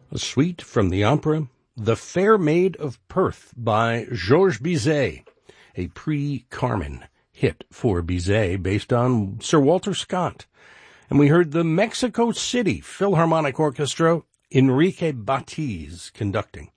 A suite from the opera The Fair Maid of Perth by Georges Bizet, a pre-Carmen hit for Bizet based on Sir Walter Scott. And we heard the Mexico City Philharmonic Orchestra, Enrique Batiz conducting.